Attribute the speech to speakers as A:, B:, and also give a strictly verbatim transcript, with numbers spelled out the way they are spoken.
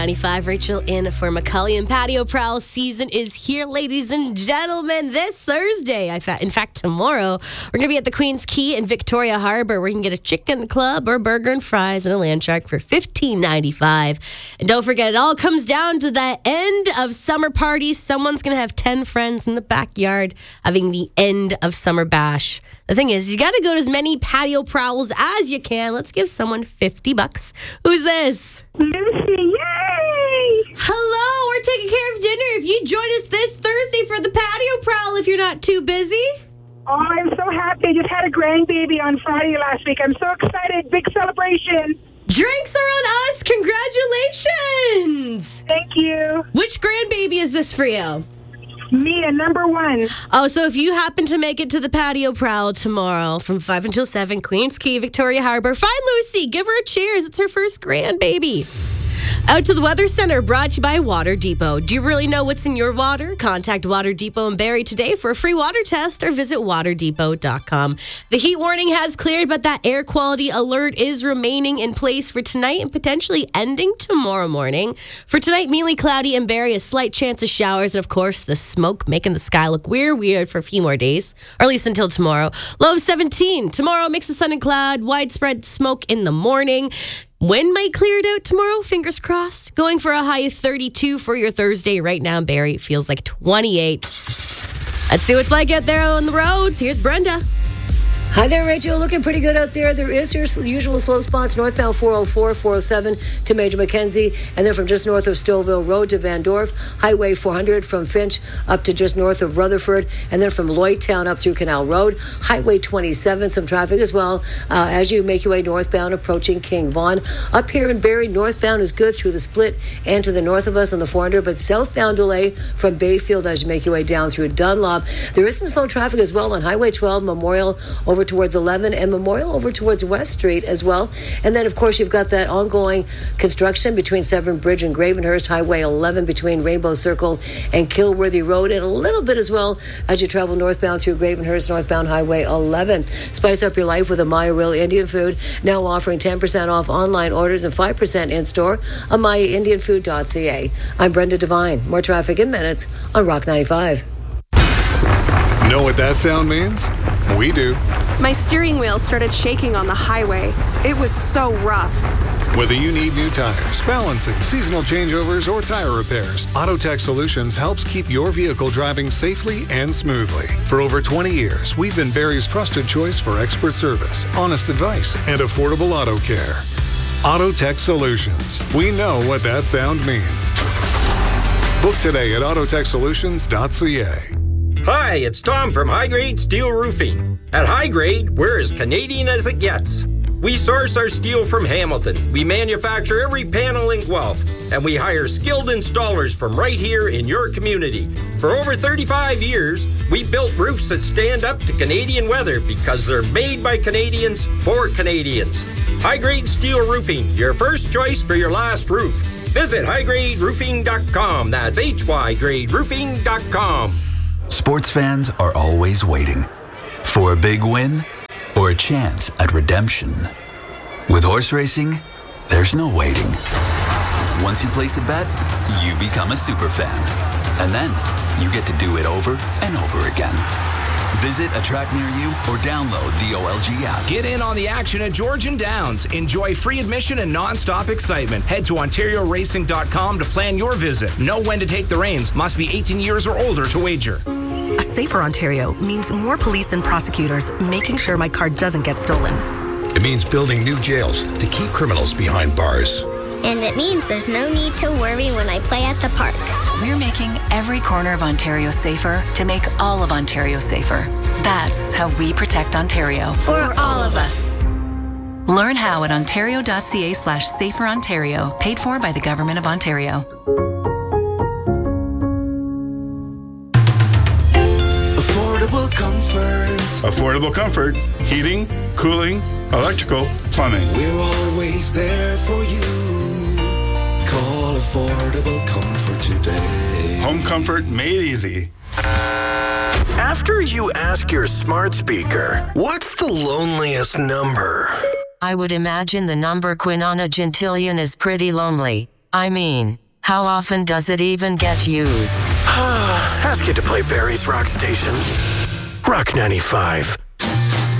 A: ninety-five, Rachel in for Macaulay, and Patio Prowl season is here, ladies and gentlemen, this Thursday. I fa- in fact, tomorrow, we're going to be at the Queen's Quay in Victoria Harbor, where you can get a chicken club or burger and fries and a land shark for fifteen ninety-five. And don't forget, it all comes down to the end of summer parties. Someone's going to have ten friends in the backyard having the end of summer bash. The thing is, you got to go to as many Patio Prowls as you can. Let's give someone fifty bucks. Who's this?
B: Lucy, yay!
A: Hello, we're taking care of dinner. If you join us this Thursday for the Patio Prowl, if you're not too busy.
B: Oh, I'm so happy. I just had a grandbaby on Friday last week. I'm so excited. Big celebration.
A: Drinks are on us. Congratulations.
B: Thank you.
A: Which grandbaby is this for you?
B: Mia, number one.
A: Oh, so if you happen to make it to the Patio Prowl tomorrow from five until seven, Queen's Quay, Victoria Harbor, find Lucy. Give her a cheers. It's her first grandbaby. Out to the Weather Center, brought to you by Water Depot. Do you really know what's in your water? Contact Water Depot in Barrie today for a free water test or visit water depot dot com. The heat warning has cleared, but that air quality alert is remaining in place for tonight and potentially ending tomorrow morning. For tonight, mainly cloudy in Barrie, a slight chance of showers, and of course, the smoke making the sky look weird, weird for a few more days, or at least until tomorrow. Low of seventeen. Tomorrow, mix of sun and cloud, widespread smoke in the morning. Wind might clear it out tomorrow, fingers crossed. Going for a high of thirty-two for your Thursday. Right now, Barrie, it feels like twenty-eight. Let's see what's like out there on the roads. Here's Brenda.
C: Hi there, Rachel. Looking pretty good out there. There is your usual slow spots northbound four oh four, four oh seven to Major Mackenzie, and then from just north of Stouffville Road to Van Dorf, Highway four hundred from Finch up to just north of Rutherford, and then from Lloydtown up through Canal Road, Highway twenty-seven, some traffic as well uh, as you make your way northbound approaching King Vaughan. Up here in Barrie, northbound is good through the split and to the north of us on the four hundred, but southbound delay from Bayfield as you make your way down through Dunlop. There is some slow traffic as well on Highway twelve, Memorial over towards eleven, and Memorial over towards West Street as well. And then, of course, you've got that ongoing construction between Severn Bridge and Gravenhurst, Highway eleven between Rainbow Circle and Kilworthy Road, and a little bit as well as you travel northbound through Gravenhurst, northbound Highway eleven. Spice up your life with a Maya Real Indian Food, now offering ten percent off online orders and five percent in-store on maya indian food dot c a. I'm Brenda Devine. More traffic in minutes on Rock ninety-five.
D: Know what that sound means? We do.
E: My steering wheel started shaking on the highway. It was so rough.
D: Whether you need new tires, balancing, seasonal changeovers, or tire repairs, AutoTech Solutions helps keep your vehicle driving safely and smoothly. For over twenty years, we've been Barrie's trusted choice for expert service, honest advice, and affordable auto care. AutoTech Solutions. We know what that sound means. Book today at autotech solutions dot c a.
F: Hi, it's Tom from High Grade Steel Roofing. At High Grade, we're as Canadian as it gets. We source our steel from Hamilton. We manufacture every panel in Guelph, and we hire skilled installers from right here in your community. For over thirty-five years, we built roofs that stand up to Canadian weather because they're made by Canadians for Canadians. High Grade Steel Roofing, your first choice for your last roof. Visit high grade roofing dot com. That's H Y grade roofing dot com.
G: Sports fans are always waiting for a big win or a chance at redemption. With horse racing, there's no waiting. Once you place a bet, you become a super fan. And then you get to do it over and over again. Visit a track near you or download the O L G app.
H: Get in on the action at Georgian Downs. Enjoy free admission and non-stop excitement. Head to ontario racing dot com to plan your visit. Know when to take the reins. Must be eighteen years or older to wager.
I: A safer Ontario means more police and prosecutors making sure my car doesn't get stolen.
J: It means building new jails to keep criminals behind bars.
K: And it means there's no need to worry when I play at the park.
L: We're making every corner of Ontario safer to make all of Ontario safer. That's how we protect Ontario.
K: For all of us.
L: Learn how at ontario dot c a slash safer Ontario. Paid for by the Government of Ontario.
M: Affordable comfort.
N: Affordable comfort. Heating, cooling, electrical, plumbing.
M: We're always there for you. Call Affordable Comfort today.
N: Home comfort made easy.
J: After you ask your smart speaker, what's the loneliest number?
O: I would imagine the number quinnonagentillion is pretty lonely. I mean, how often does it even get used?
J: Ask it to play Barry's Rock Station. Rock ninety-five.